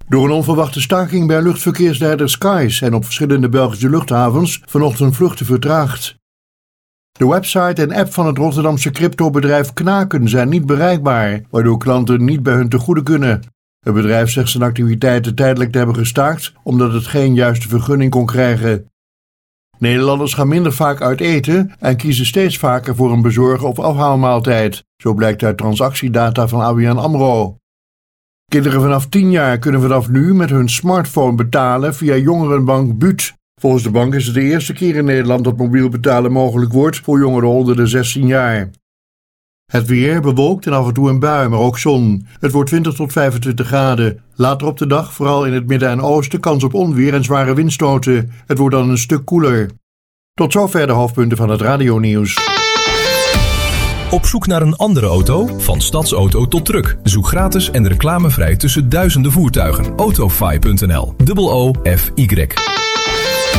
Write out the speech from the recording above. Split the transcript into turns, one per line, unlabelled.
Door een onverwachte staking bij luchtverkeersleider Sky zijn op verschillende Belgische luchthavens vanochtend vluchten vertraagd. De website en app van het Rotterdamse cryptobedrijf Knaken zijn niet bereikbaar, waardoor klanten niet bij hun te goede kunnen. Het bedrijf zegt zijn activiteiten tijdelijk te hebben gestaakt omdat het geen juiste vergunning kon krijgen. Nederlanders gaan minder vaak uit eten en kiezen steeds vaker voor een bezorgen of afhaalmaaltijd. Zo blijkt uit transactiedata van ABN AMRO. Kinderen vanaf 10 jaar kunnen vanaf nu met hun smartphone betalen via jongerenbank Buut. Volgens de bank is het de eerste keer in Nederland dat mobiel betalen mogelijk wordt voor jongeren onder de 16 jaar. Het weer bewolkt en af en toe een bui, maar ook zon. Het wordt 20 tot 25 graden. Later op de dag, vooral in het midden en oosten, kans op onweer en zware windstoten. Het wordt dan een stuk koeler. Tot zover de hoofdpunten van het radionieuws.
Op zoek naar een andere auto? Van stadsauto tot truck. Zoek gratis en reclamevrij tussen duizenden voertuigen. Autofy.nl. OOFY.